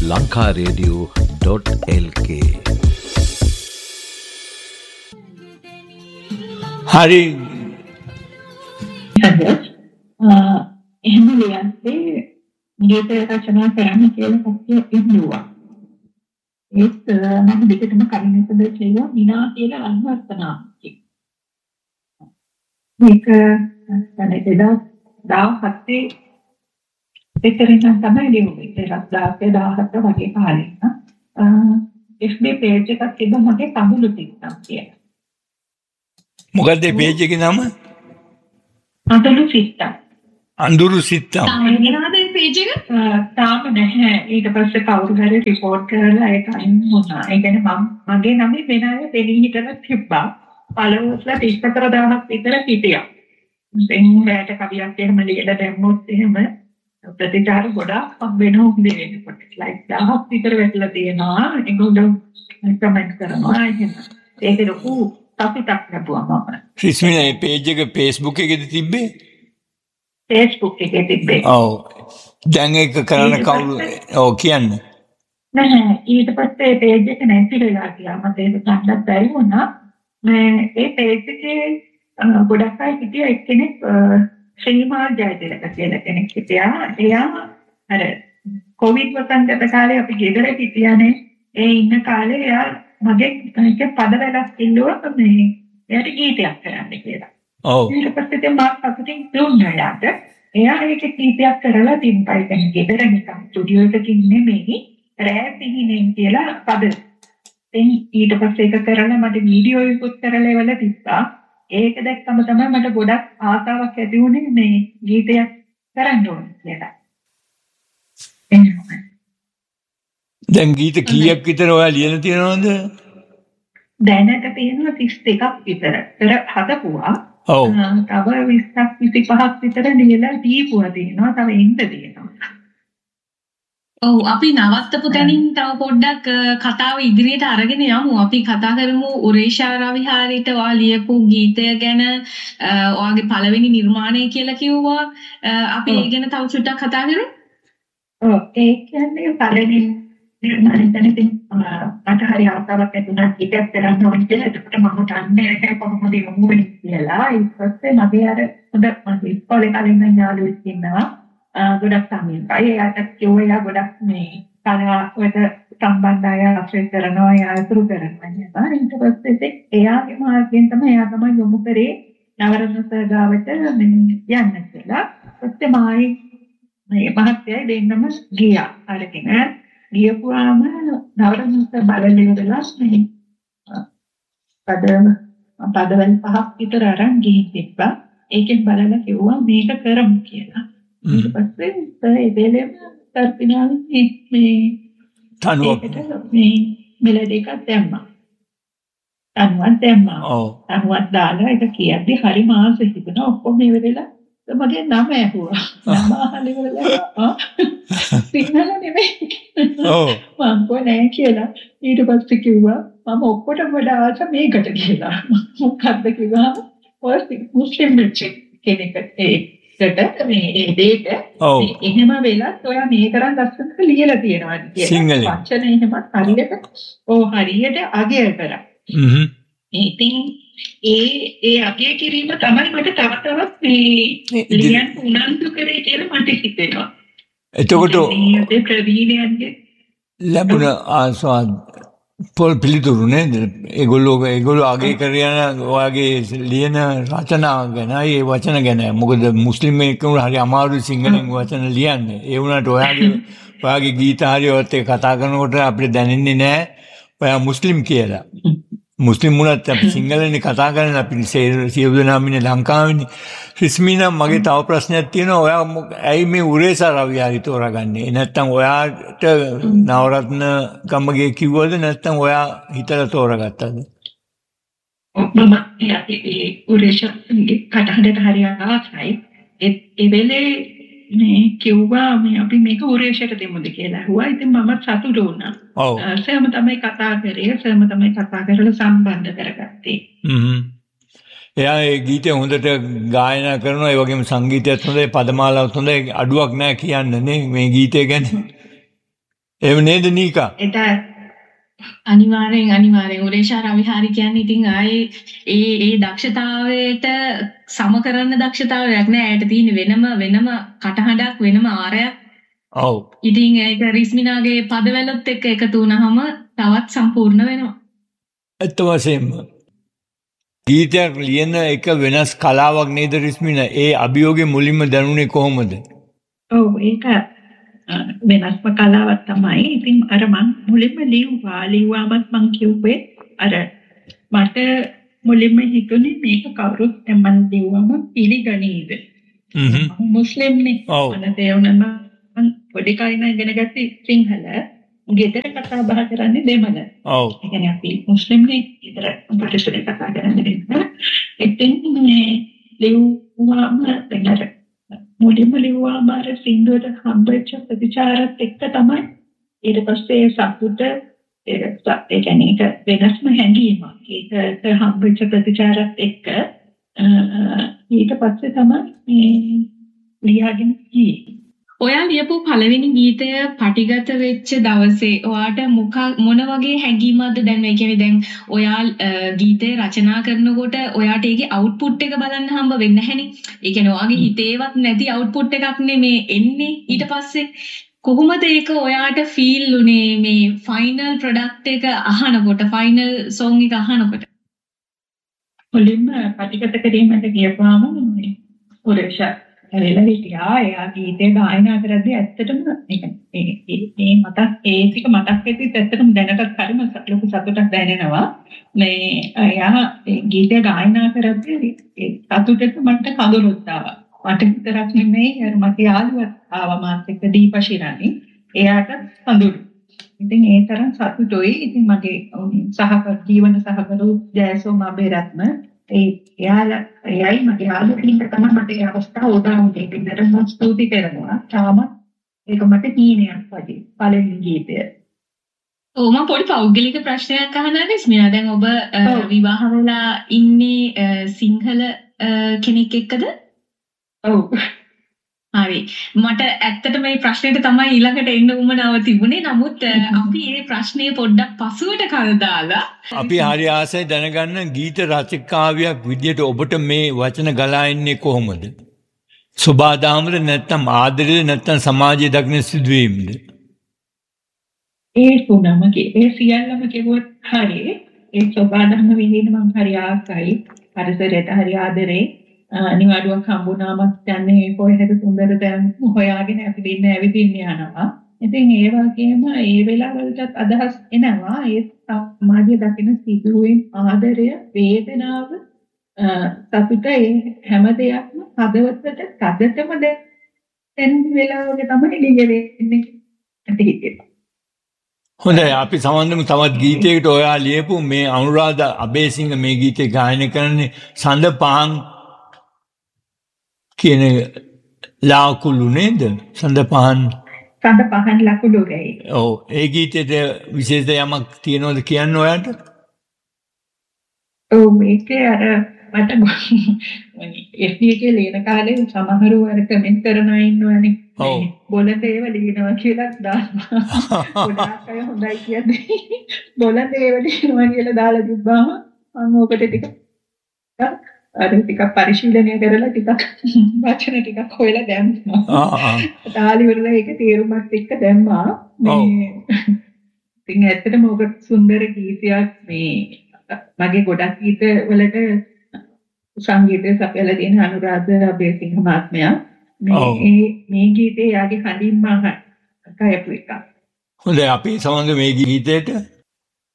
lankaradio.lk. හරි එහෙම ලියන්නේ ගීත රචනා කරන්න කියලා කට්ටිය ඉන්නවා. ඒත් මම දෙකටම කලින් කියනවා විනා කියලා අන්වර්ථනාවක්. මේක දැන් 2017 විතරින් තමයි ලියුනේ. 2017 වගේ කාලෙක FB page එකක් තිබ්බා මගේ කඳුළු තිත්තම් කියලා. මොකද්ද පේජ් එකේ නම? කඳුළු තිත්තම්. අඳුරු සිත්තම්. තාමනවාද මේ පේජ් එක? තාම නැහැ. ඊට පස්සේ කවුරු හරි report කරලා ඒක අයින් වුණා. ඒ කියන්නේ මගේ නම වෙන අය දෙවි හිටලා තිබ්බා. followers 34000ක් විතර හිටියා. එන්නට කවියක් එහෙම ලියලා දැම්මොත් එහෙම ප්‍රතිචාර ගොඩාක් වෙනවා දෙවෙනකොට. like 1000ක් විතර වැටලා තියෙනවා. ඒගොල්ලෝ කමෙන්ට් කරනවා එහෙම. ඒක ලොකු සතුටක් ලැබුවා මම. රිස්මිනා මේ පේජ් එක Facebook එකේද තිබ්බේ? Facebook එකේ තිබ්බේ. ඔව්. දැන් ඒක කරන්න කවුරු ඔව් කියන්නේ. නැහැ ඊට පස්සේ page එක නැති වෙලා ගියා. මට ඒක ගන්නත් බැරි වුණා. මේ ඒ page එකේ ගොඩක් අය හිටියා එක්කෙනෙක් ශ්‍රීමාල් ජයතිලක කියලා කෙනෙක් හිටියා. එයා අර කොවිඩ් වසංගත කාලේ අපි ගෙදර හිටියානේ. ඒ ඉන්න කාලේ එයා මගේ එක පදවැලක් ඉල්ලුවා මේ එයාට ගීතයක් කරන්න කියලා. ඔව්. ඊට පස්සේ මම අපිටින් දුන්නා යාට. එයා ඒක කීපයක් කරලා තිබ්බයි. දැන් ගෙදර නිකන් ස්ටුඩියෝ එකකින් නෙමෙයි රෑ පිහිනෙන් කියලා පද. දැන් ඊට පස්සේ ඒක කරලා මට වීඩියෝ එකකුත් කරලා එවල තිබ්බා. ඒක දැක්කම තමයි මට ගොඩක් ආසාවක් ඇති වුණේ මේ ගීතයක් කරන්න ඕනේ කියලා. දැන් ගීත කීයක් විතර ඔයා ලියලා තියෙනවද? දැනට තියෙනවා 32ක් විතර. පෙර හදපුවා. ඔව්. තව 20ක් 25ක් විතර ලියලා දීපුවා තියෙනවා. තව එන්න තියෙනවා. ඔව් අපි නවත්තපු තැනින් තව පොඩ්ඩක් කතාව ඉදිරියට අරගෙන යමු. අපි කතා කරමු උරේෂා රවිහාරිට ඔයා ලියපු ගීතය ගැන. ඔයාගේ පළවෙනි නිර්මාණය කියලා කිව්වා. අපි ඒ ගැන තව චුට්ටක් කතා කරමු. ඔව් ඒ කියන්නේ පළවෙනි නිර්මාණය ගැන මට හරි ආසාවක් ඇති වුණා ගීතයක් කරන්න ඕනේ කියලා. ඒකට මම දන්නේ නැහැ කොහොමද යමු වෙන්නේ කියලා. ඊට පස්සේ මගේ අර හොඳ මම ඉස්කෝලේ කලින් නම් යාළුවෙක් ඉන්නවා. ගොඩක් සමීපයි. එයාට කිව්වා එයා ගොඩක් මේ කලාවට සම්බන්ධ අය ආශ්‍රය කරනවා, එයා අතුරු කරනවා නේද? ඊට පස්සේ එයාගේ මාර්ගයෙන් තමයි එයා තමයි යොමු කරේ නවරත්න සර්ගාවට යන්න කියලා. ඊට මායි මේ මහත්තයයි දෙන්නම ගියා. අරගෙන ගියපුවාම නවරත්න සර් බලලා ඉවරලා මේ පදවල 5ක් විතර අරන් ගිහින් තිබ්බා. ඒකෙන් බලලා කිව්වා මේක කරමු කියලා. ඊට පස්සේ ඒ වෙලෙම තර්පිනාවේ මේ තනුව මේ මෙලඩි එකක් දැම්මා. තනුවක් දාලා ඒක කියද්දි හරි මාස හිතුණා. ඔක්කොම ඉවරලා මගේ නම ඇහුවා. නම අහලා ඉවරලා සිංහල නෙමෙයි. ඔව්. මම කොහේ කියලා. ඊට පස්සේ කිව්වා මම ඔක්කොටම වඩා ආස මේකට කියලා. මොකද්ද කිව්වා? ඔය මුස්ලිම් කෙනෙක් ඒකට මේ දෙයට එහෙම වෙලත් ඔයා මේ තරම් ලස්සනට ලියලා තියෙනවා කියලා. වචන එහෙම හරියට අගය කරා. ඉතින් ඒ අගය කිරීම තමයි මට තව තවත් මේ ලියන්න උනන්දු කරේ කියලා මට හිතෙනවා. එතකොට මේ ප්‍රවීණයන්ගේ ලැබුණ ආස්වාද පොල් පිළිතුරු නේද? ඒගොල්ලෝ අගය කරගෙන ඔයාගේ ලියන රචනා ගැන ඒ වචන ගැන. මොකද මුස්ලිම් කෙනෙකුට හරි අමාරුයි සිංහලෙන් වචන ලියන්නේ. ඒ වුණාට ඔයාගේ ගීත හරි ඔයත් එක්ක කතා කරනකොට අපිට දැනෙන්නේ නැහැ ඔයා මුස්ලිම් කියලා. මුස්ලිම් වුණත් අපි සිංහලෙන් කතා කරන්නේ. අපි සියලු දෙනාම ඉන්නේ ලංකාවේනේ. රිස්මිනා මගේ තව ප්‍රශ්නයක් තියෙනවා. ඔයා ඇයි මේ උරේෂා රවිහාරි තෝරාගන්නේ? නැත්තම් ඔයාට නවරත්න ගමගේ කිව්වද නැත්තම් ඔයා හිතලා තෝරාගත්තද? මම ඒ උරේෂාගේ කටහඬට හරි ආසයි. ඒ වෙලේ මේ කිව්වා මේ අපි මේක උරේෂයට දෙමුද කියලා ඇහුවා. ඉතින් මම සතුටු වුණා. සෑම තමයි කතා කරේ. සෑම තමයි කතා කරලා සම්බන්ධ කරගත්තේ. එයා ඒ ගීතය හොඳට ගායනා කරනවා. ඒ වගේම සංගීතයත් හොඳයි, පදමාලාවත් හොඳයි. අඩුවක් නැහැ කියන්න නේ මේ ගීතය ගැන. එහෙම නේද නීකා? ඒක අනිවාර්යෙන් උරේෂා රවිහාරි කියන්නේ ඉතින් ආයේ ඒ දක්ෂතාවයට සම කරන්න දක්ෂතාවයක් නෑ. ඇයට තියෙන වෙනම කටහඬක් වෙනම ආරයක්. ඔව්. ඉතින් ඒක රිස්මිනාගේ පදවලත් එක්ක එකතු වුණාම තවත් සම්පූර්ණ වෙනවා. ඇත්ත වශයෙන්ම ගීතයක් ලියන එක වෙනස් කලාවක් නේද රිස්මින? ඒ අභියෝගේ මුලින්ම දැනුනේ කොහොමද? ඔව් ඒක වෙනස්ම කලාවක් තමයි. ඉතින් අර මං මුලින්ම ලිව්වාමත් මං කිව්වේ අර මට මුලින්ම හිතුනේ මේක කවුරුත් මං ලිව්වම පිළිගනීද? මුස්ලිම්නේ. අනත ඒ වුණාම මං පොඩි කාලේ ඉගෙන ගත්තේ සිංහල. ගෙදර කතා බහ කරන්නේ දෙමළ. ඔව්. ඒ කියන්නේ අපි මුස්ලිම්නේ ගෙදර ප්‍රතිශතේ කතා කරන්නේ දෙමළ. ඉතින් මේ ලිව්වාම දැන් මුලින්ම ලිව්වාම අර සින්දුවට හම්බෙච්ච ප්‍රතිචාරත් එක්ක තමයි ඊට පස්සේ සතුට ඒ කියන්නේ ඒක වෙනස්ම හැඟීමක්. ඒකට හම්බෙච්ච ප්‍රතිචාරත් එක්ක ඊට පස්සේ තමයි මේ ලියාගෙන ගියේ. ඔයා ලියපු පළවෙනි ගීතය පටිගත වෙච්ච දවසේ ඔයාට මොන වගේ හැඟීමක්ද දැනෙන්නේ? ඒ කියන්නේ දැන් ඔයා ගීතය රචනා කරනකොට ඔයාට ඒකේ අවුට්පුට් එක බලන්න හම්බ වෙන්නේ නැහැනේ. ඒ කියන්නේ ඔයාගේ හිතේවත් නැති අවුට්පුට් එකක් නේ එන්නේ ඊට පස්සේ. කොහොමද ඒක ඔයාට ෆීල් උනේ මේ ෆයිනල් ප්‍රොඩක්ට් එක අහනකොට, ෆයිනල් සොං එක අහනකොට? මුලින්ම පටිගත කිරීමට ගියපුවාම උරේෂා ඇවිල්ලා හිටියා. එයා ගීතේ ගායනා කරද්දී ඇත්තටම මේ ටික මතක් වෙද්දිත් ඇත්තටම දැනටත් හරිම ලොකු සතුටක් දැනෙනවා. මේ එයා ගීතේ ගායනා කරද්දී සතුටට මට කඳුළුත් ආවා. මට විතරක් නෙමෙයි මගේ යාළුවත් ආවා මාත් එක්ක දීපශිරානි. එයාට කඳුළු. ඉතින් ඒ තරම් සතුටුයි. ඉතින් මගේ ජීවන සහකරු ජයසෝම අබේරත්න එයයි මගේ යාළුවෙක් තමයි මට ඒ අවස්ථාව උදා වුණේ. ඒකට මම ස්තුති කරනවා. තාමත් ඒක මට හීනයක් වගේ පළවෙනි ගීතය. ඔව් මම පොඩි පෞද්ගලික ප්‍රශ්නයක් අහන්න රිස්මිනා. දැන් ඔබ විවාහ වෙලා ඉන්නේ සිංහල කෙනෙක් එක්කද? ඔව්. හරි. මට ඇත්තට මේ ප්‍රශ්නෙට තමයි ඊළඟට එන්න උවමනාව තිබුණේ. නමුත් අපි මේ ප්‍රශ්නේ පොඩ්ඩක් පසුවට කල් දාලා අපි හරි ආසයි දැනගන්න ගීත රචකාවියක් විදියට ඔබට මේ වචන ගලා එන්නේ කොහොමද? සුබාදාමද නැත්නම් ආදරේද නැත්නම් සමාජයේ දක්න සිදුවීම්ද? ඒ තුනම ඒ සියල්ලම කිව්වොත් හරි. ඒ සුබාදාම විදිහට මම හරි ආසයි. පරිසරයට හරි ආදරේ. අනිවාර්යයෙන්ම හම්බුනාමත් යන්නේ කොහෙද සුන්දර දැන් හොයාගෙන ඇවිදින්න යනවා. ඉතින් ඒ වගේම ඒ වෙලාවලටත් අදහස් එනවා. ඒ සමාජයේ දකින සිදුවීම් ආදරය, වේදනාව, සතුට ඒ හැම දෙයක්ම හදවතට තදටම දැන් වෙලාවක තමයි ලියවෙන්නේ. හොඳයි අපි සමන්දමු තවත් ගීතයකට ඔයා ලියපු මේ අනුරාධ අබේසිංහ මේ ගීතේ ගායනා කරන්නේ සඳ පහන් කියන ලාකුළු නේද? සඳ පහන් ලකුණු රැයි. ඔව් ඒ ගීතේට විශේෂ යමක් තියෙනවද කියන්න ඔයාට? ඔව් මේකේ අර මට FB එකේ ලියන කාලේ සමහරව අර කමෙන්ට් කරනවා ඉන්නවනේ. බොළඳ ඒවා ලියනවා කියලා දානවා. ගොඩාක් අය හොඳයි කියන්නේ බොළඳ ඒවා ලියනවා කියලා දාලා තිබ්බාම මම ඔකට ටිකක් පරිශීලනය කරලා ටිකක් වචන ටිකක් හොයලා දැම්මා. තාලිවල ඒක තේරුමත් එක්ක දැම්මා. ඉතින් ඇත්තටම ඔක සුන්දර ගීතයක්. මේ මගේ ගොඩක් ගීත වලට සංගීතය සපයලා දෙන අනුරාධ අබේසිංහ මහත්මයා මේ ගීතේ යාගේ කලින්ම කයපු එක. හොඳයි අපි සමග මේ ගීතයට